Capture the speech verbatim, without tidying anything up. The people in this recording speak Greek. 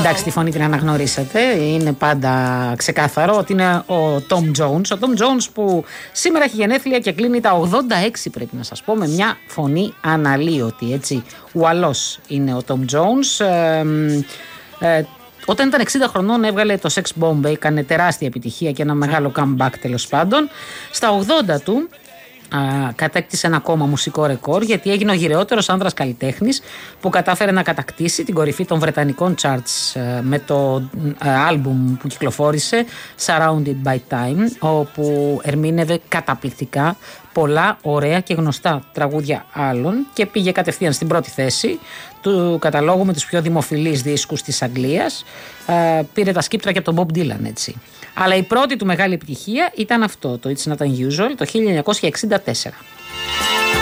Εντάξει, τη φωνή την αναγνωρίσατε. Είναι πάντα ξεκάθαρο ότι είναι ο Tom Jones. Ο Tom Jones που σήμερα έχει γενέθλια και κλείνει τα ογδόντα έξι, πρέπει να σας πω, με μια φωνή αναλύωτη. Έτσι, ουαλός είναι ο Tom Jones. Ε, ε, Όταν ήταν εξήντα χρονών έβγαλε το Sex Bomb, έκανε τεράστια επιτυχία και ένα μεγάλο comeback τέλος πάντων. Στα ογδόντα του α, κατέκτησε ένα ακόμα μουσικό ρεκόρ, γιατί έγινε ο γυρεότερος άνδρας καλλιτέχνης που κατάφερε να κατακτήσει την κορυφή των βρετανικών charts α, με το άλμπουμ που κυκλοφόρησε Surrounded by Time, όπου ερμήνευε καταπληκτικά πολλά ωραία και γνωστά τραγούδια άλλων και πήγε κατευθείαν στην πρώτη θέση του καταλόγου με τους πιο δημοφιλείς δίσκους της Αγγλίας. Ε, πήρε τα σκύπτρα και από τον Bob Dylan, έτσι. Αλλά η πρώτη του μεγάλη επιτυχία ήταν αυτό, το It's Not Unusual, το χίλια εννιακόσια εξήντα τέσσερα.